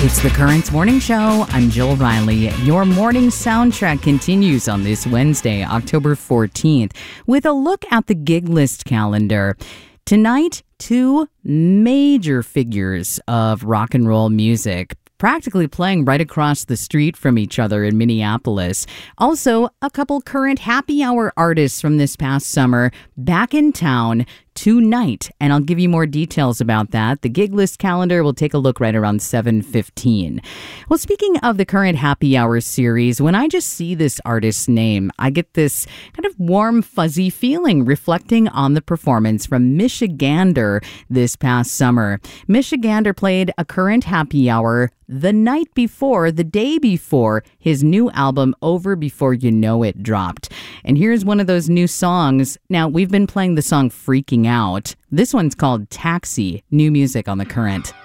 It's the Currents Morning Show. I'm Jill Riley. Your morning soundtrack continues on this Wednesday, October 14th, with a look at the gig list calendar. Tonight, two major figures of rock and roll music practically playing right across the street from each other in Minneapolis. Also, a couple current happy hour artists from this past summer back in town tonight, and I'll give you more details about that. The gig list calendar will take a look right around 7:15. Well, speaking of the current happy hour series, when I just see this artist's name, I get this kind of warm, fuzzy feeling reflecting on the performance from Michigander this past summer. Michigander played a current happy hour the day before his new album Over Before You Know It dropped. And here's one of those new songs. Now, we've been playing the song Freaking Out. This one's called Taxi, new music on The Current.